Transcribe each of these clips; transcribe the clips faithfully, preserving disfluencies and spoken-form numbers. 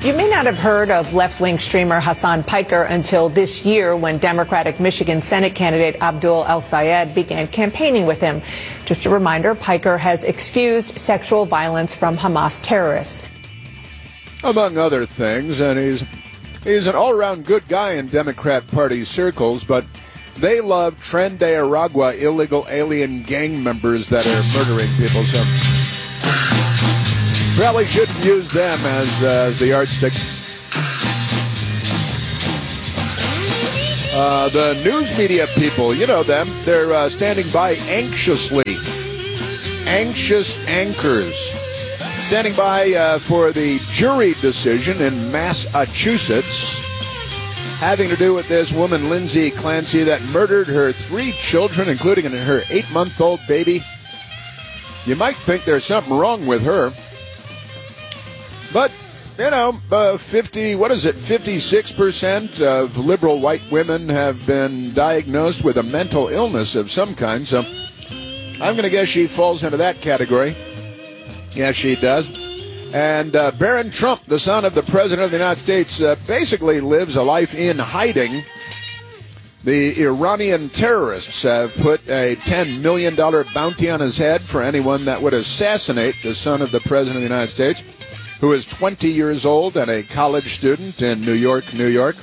You may not have heard of left-wing streamer Hasan Piker until this year when Democratic Michigan Senate candidate Abdul El-Sayed began campaigning with him. Just a reminder, Piker has excused sexual violence from Hamas terrorists. Among other things, and he's, he's an all-around good guy in Democrat Party circles, but they love Tren de Aragua illegal alien gang members that are murdering people, so probably shouldn't use them as, uh, as the yardstick. Uh, the news media people, you know them, they're uh, standing by anxiously. Anxious anchors. Standing by uh, for the jury decision in Massachusetts having to do with this woman, Lindsay Clancy, that murdered her three children, including her eight-month-old baby. You might think there's something wrong with her. But, you know, uh, fifty, what is it, fifty-six percent of liberal white women have been diagnosed with a mental illness of some kind, so I'm going to guess she falls into that category. Yes, she does. And uh, Barron Trump, the son of the President of the United States, uh, basically lives a life in hiding. The Iranian terrorists have put a ten million dollars bounty on his head for anyone that would assassinate the son of the President of the United States, who is twenty years old and a college student in New York, New York.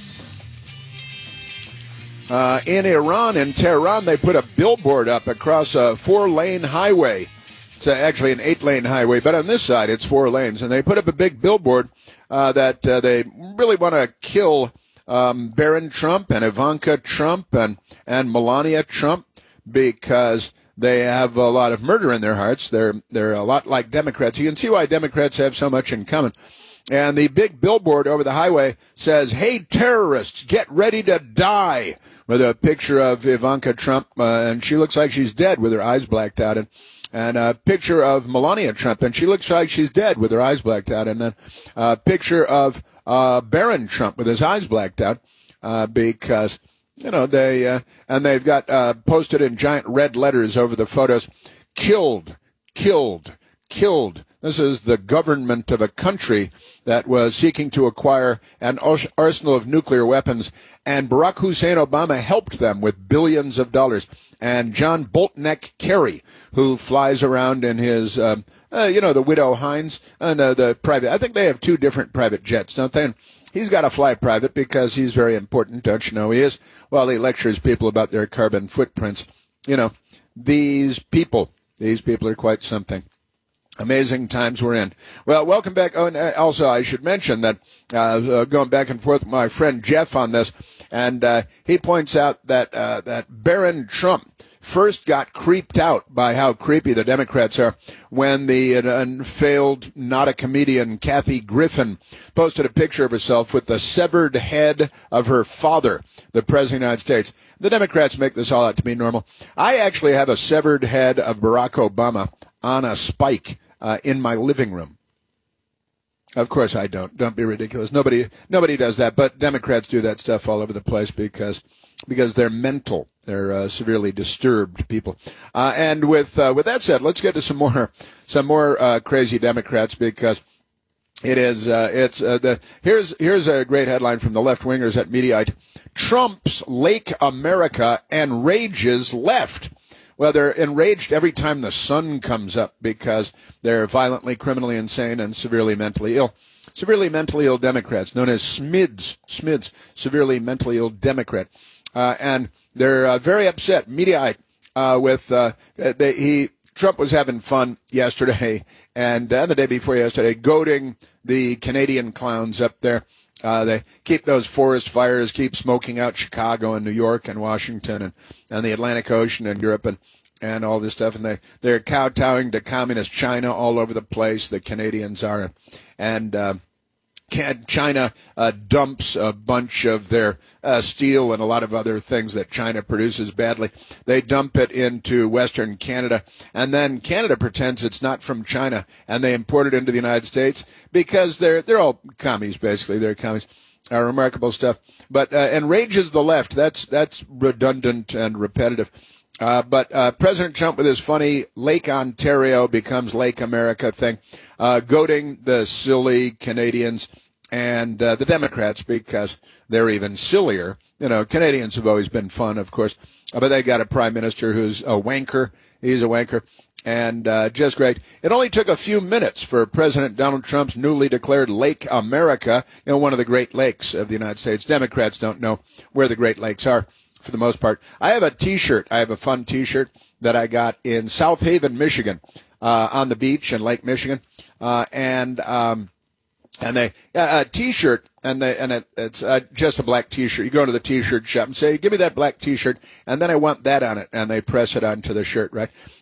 Uh, in Iran, in Tehran, they put a billboard up across a four-lane highway. It's actually an eight-lane highway, but on this side it's four lanes. And they put up a big billboard uh, that uh, they really want to kill um, Barron Trump and Ivanka Trump and, and Melania Trump because they have a lot of murder in their hearts. They're they're a lot like Democrats. You can see why Democrats have so much in common. And the big billboard over the highway says, "Hey, terrorists, get ready to die," with a picture of Ivanka Trump, uh, and she looks like she's dead with her eyes blacked out. And, and a picture of Melania Trump, and she looks like she's dead with her eyes blacked out. And then a picture of uh, Barron Trump with his eyes blacked out uh, because... You know, they, uh, and they've got, uh, posted in giant red letters over the photos, killed, killed, killed. This is the government of a country that was seeking to acquire an arsenal of nuclear weapons, and Barack Hussein Obama helped them with billions of dollars. And John Boltneck Kerry, who flies around in his, um, uh, you know, the Widow Hines, and uh, the private, I think they have two different private jets, don't they? And he's got to fly private because he's very important, don't you know he is? Well, he lectures people about their carbon footprints. You know, these people, these people are quite something. Amazing times we're in. Well, welcome back. Oh, and also, I should mention that uh, going back and forth with my friend Jeff on this, and uh, he points out that uh, that Barron Trump first got creeped out by how creepy the Democrats are when the uh, failed not-a-comedian Kathy Griffin posted a picture of herself with the severed head of her father, the President of the United States. The Democrats make this all out to be normal. I actually have a severed head of Barack Obama on a spike uh, in my living room. Of course I don't. Don't be ridiculous. Nobody nobody does that, but Democrats do that stuff all over the place because because they're mental. They're uh, severely disturbed people. Uh, and with uh, with that said, let's get to some more some more uh, crazy Democrats because it is uh, it's uh, the here's here's a great headline from the left wingers at Mediaite. Trump's Lake America enrages left. Well, they're enraged every time the sun comes up because they're violently, criminally insane and severely mentally ill. Severely mentally ill Democrats, known as S M I Ds, S M I Ds, severely mentally ill Democrat. Uh, and they're uh, very upset, Mediaite, uh, with, uh, they, he, Trump was having fun yesterday and uh, the day before yesterday, goading the Canadian clowns up there. Uh, they keep those forest fires, keep smoking out Chicago and New York and Washington and, and the Atlantic Ocean and Europe and, and all this stuff. And they, they're kowtowing to communist China all over the place. The Canadians are. And, uh, China uh, dumps a bunch of their uh, steel and a lot of other things that China produces badly. They dump it into Western Canada, and then Canada pretends it's not from China, and they import it into the United States because they're they're all commies, basically. They're commies. Uh, remarkable stuff. But uh, enrages the left. That's that's redundant and repetitive. Uh, but uh, President Trump with his funny Lake Ontario becomes Lake America thing, uh, goading the silly Canadians and uh, the Democrats, because they're even sillier. You know, Canadians have always been fun, of course, but they got a prime minister who's a wanker. He's a wanker. And uh, just great. It only took a few minutes for President Donald Trump's newly declared Lake America, you know, one of the Great Lakes of the United States. Democrats don't know where the Great Lakes are for the most part. I have a T-shirt. I have a fun T-shirt that I got in South Haven, Michigan, uh, on the beach in Lake Michigan. Uh, and, um, and they, uh, a T-shirt, and they, and it, it's uh, just a black T-shirt. You go to the T-shirt shop and say, give me that black T-shirt, and then I want that on it, and they press it onto the shirt, right?